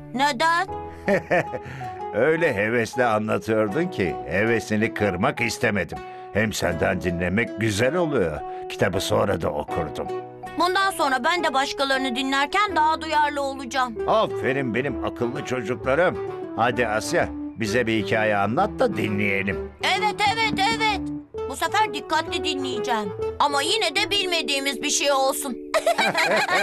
Neden? Öyle hevesle anlatıyordun ki hevesini kırmak istemedim. Hem senden dinlemek güzel oluyor. Kitabı sonra da okurdum. Bundan sonra ben de başkalarını dinlerken daha duyarlı olacağım. Aferin benim akıllı çocuklarım. Hadi Asya, bize bir hikaye anlat da dinleyelim. Evet, evet, evet. Bu sefer dikkatli dinleyeceğim. Ama yine de bilmediğimiz bir şey olsun.